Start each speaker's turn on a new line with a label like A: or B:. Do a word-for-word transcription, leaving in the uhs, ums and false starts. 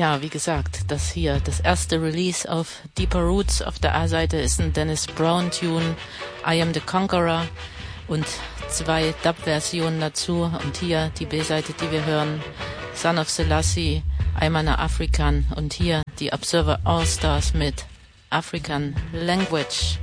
A: Ja, wie gesagt, das hier, das erste Release auf Deeper Roots. Auf der A-Seite ist ein Dennis Brown Tune, I Am the Conqueror, und zwei Dub-Versionen dazu. Und hier die B-Seite, die wir hören, Son of Selassie, I'm an African, und hier die Observer All Stars mit African Language.